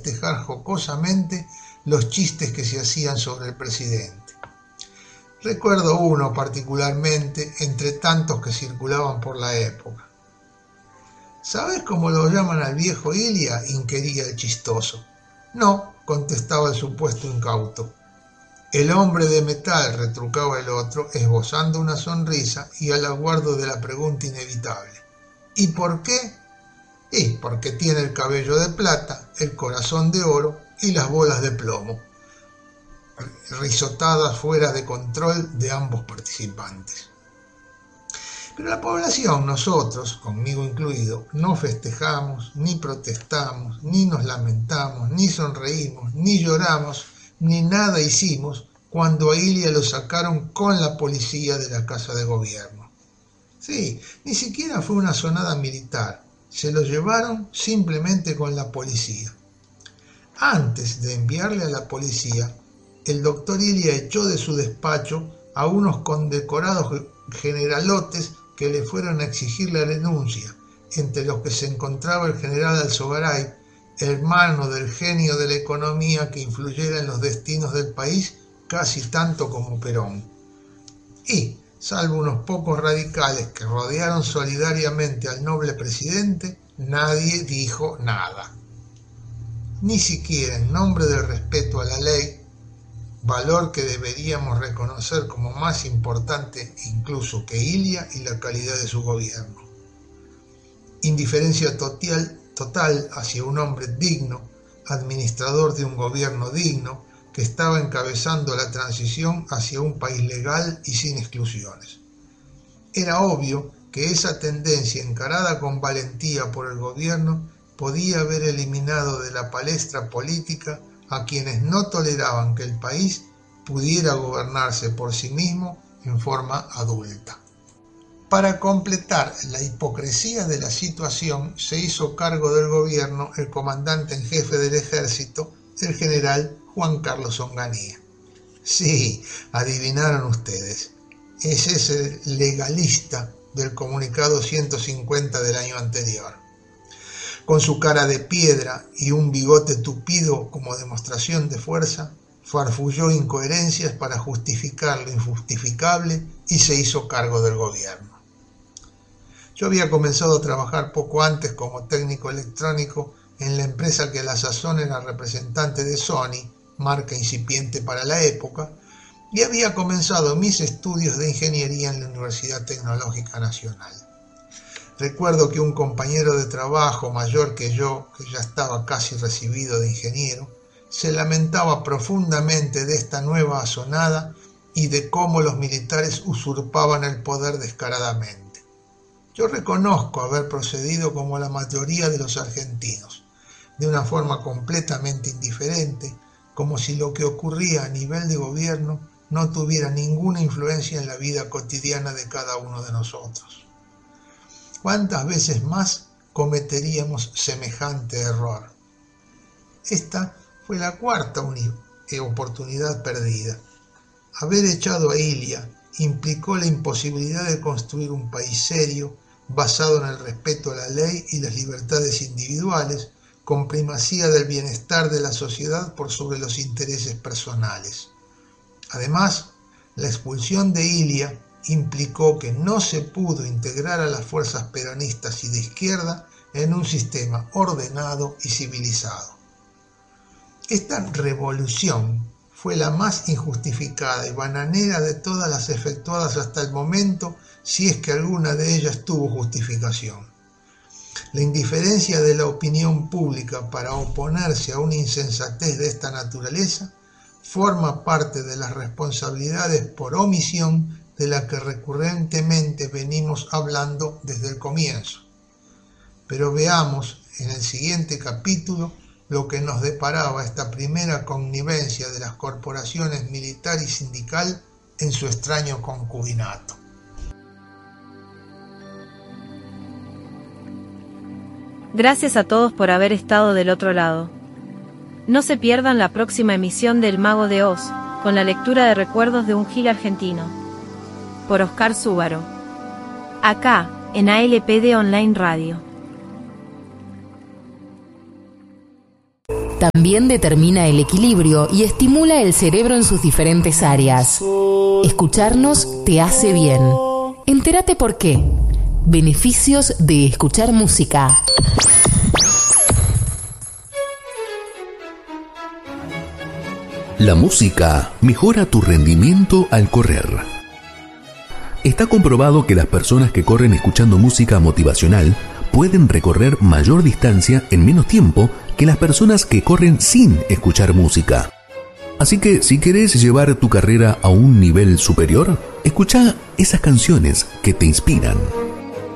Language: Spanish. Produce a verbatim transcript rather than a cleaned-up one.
festejar jocosamente los chistes que se hacían sobre el presidente. Recuerdo uno particularmente entre tantos que circulaban por la época. ¿Sabés cómo lo llaman al viejo Ilia?, inquiría el chistoso. No, contestaba el supuesto incauto. El hombre de metal, retrucaba el otro, esbozando una sonrisa y al aguardo de la pregunta inevitable. ¿Y por qué? Y porque tiene el cabello de plata, el corazón de oro y las bolas de plomo, risotadas fuera de control de ambos participantes. Pero la población, nosotros, conmigo incluido, no festejamos, ni protestamos, ni nos lamentamos, ni sonreímos, ni lloramos, ni nada hicimos cuando a Ilia lo sacaron con la policía de la Casa de Gobierno. Sí, ni siquiera fue una sonada militar, se lo llevaron simplemente con la policía. Antes de enviarle a la policía, el doctor Ilia echó de su despacho a unos condecorados generalotes que le fueron a exigir la denuncia, entre los que se encontraba el general Alzogaray, hermano del genio de la economía que influyera en los destinos del país casi tanto como Perón. Y, salvo unos pocos radicales que rodearon solidariamente al noble presidente, nadie dijo nada. Ni siquiera en nombre del respeto a la ley, valor que deberíamos reconocer como más importante incluso que Ilia y la calidad de su gobierno. Indiferencia total, total hacia un hombre digno, administrador de un gobierno digno, que estaba encabezando la transición hacia un país legal y sin exclusiones. Era obvio que esa tendencia encarada con valentía por el gobierno podía haber eliminado de la palestra política a quienes no toleraban que el país pudiera gobernarse por sí mismo en forma adulta. Para completar la hipocresía de la situación, se hizo cargo del gobierno el comandante en jefe del ejército, el general Juan Carlos Onganía. Sí, adivinaron ustedes, ese es el legalista del comunicado ciento cincuenta del año anterior. Con su cara de piedra y un bigote tupido como demostración de fuerza, farfulló incoherencias para justificar lo injustificable y se hizo cargo del gobierno. Yo había comenzado a trabajar poco antes como técnico electrónico en la empresa que a la sazón era representante de Sony, marca incipiente para la época, y había comenzado mis estudios de ingeniería en la Universidad Tecnológica Nacional. Recuerdo que un compañero de trabajo mayor que yo, que ya estaba casi recibido de ingeniero, se lamentaba profundamente de esta nueva asonada y de cómo los militares usurpaban el poder descaradamente. Yo reconozco haber procedido como la mayoría de los argentinos, de una forma completamente indiferente, como si lo que ocurría a nivel de gobierno no tuviera ninguna influencia en la vida cotidiana de cada uno de nosotros. ¿Cuántas veces más cometeríamos semejante error? Esta fue la cuarta oportunidad perdida. Haber echado a Ilia implicó la imposibilidad de construir un país serio, basado en el respeto a la ley y las libertades individuales, con primacía del bienestar de la sociedad por sobre los intereses personales. Además, la expulsión de Ilia implicó que no se pudo integrar a las fuerzas peronistas y de izquierda en un sistema ordenado y civilizado. Esta revolución fue la más injustificada y bananera de todas las efectuadas hasta el momento, si es que alguna de ellas tuvo justificación. La indiferencia de la opinión pública para oponerse a una insensatez de esta naturaleza forma parte de las responsabilidades por omisión de la que recurrentemente venimos hablando desde el comienzo. Pero veamos en el siguiente capítulo lo que nos deparaba esta primera connivencia de las corporaciones militar y sindical en su extraño concubinato. Gracias a todos por haber estado del otro lado. No se pierdan la próxima emisión de El Mago de Oz, con la lectura de recuerdos de un Gil argentino. Por Oscar Súbaro. Acá, en A L P D Online Radio. También determina el equilibrio y estimula el cerebro en sus diferentes áreas. Escucharnos te hace bien. Entérate por qué. Beneficios de escuchar música. La música mejora tu rendimiento al correr. Está comprobado que las personas que corren escuchando música motivacional pueden recorrer mayor distancia en menos tiempo que las personas que corren sin escuchar música. Así que si querés llevar tu carrera a un nivel superior, escucha esas canciones que te inspiran.